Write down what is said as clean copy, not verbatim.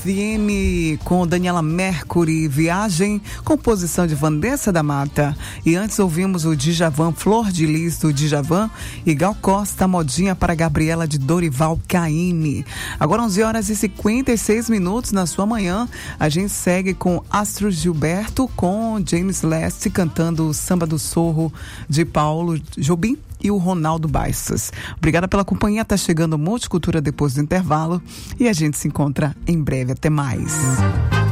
FM com Daniela Mercury, Viagem, composição de Vanessa da Mata. E antes ouvimos o Djavan, Flor de Lis do Djavan, e Gal Costa, Modinha para Gabriela de Dorival Caymmi. Agora 11h56 na sua manhã. A gente segue com Astro Gilberto com James Leste cantando o Samba do Sorro de Paulo Jobim e o Ronaldo Baixas. Obrigada pela companhia. Tá chegando Multicultura depois do intervalo e a gente se encontra em breve. Até mais.